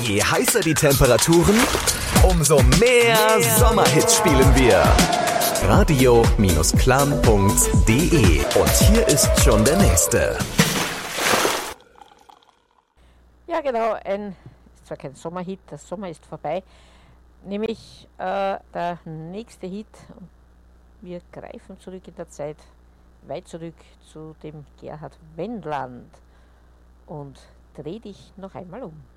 Je heißer die Temperaturen, umso mehr Sommerhits spielen wir. Radio-klan.de. Und hier ist schon der nächste. Ja, genau, ist zwar kein Sommerhit, der Sommer ist vorbei, nämlich der nächste Hit. Wir greifen zurück in der Zeit, weit zurück zu dem Gerhard Wendland und dreh dich noch einmal um.